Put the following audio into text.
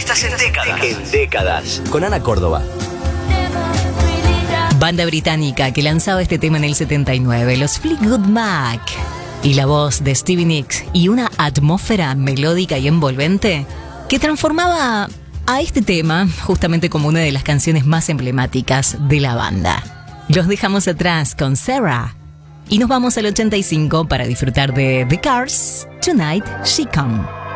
Estás en Décadas. En Décadas. Con Ana Córdoba. Banda británica que lanzaba este tema en el 79, los Fleetwood Mac. Y la voz de Stevie Nicks y una atmósfera melódica y envolvente que transformaba a este tema justamente como una de las canciones más emblemáticas de la banda. Los dejamos atrás con Sarah y nos vamos al 85 para disfrutar de The Cars, Tonight She Come.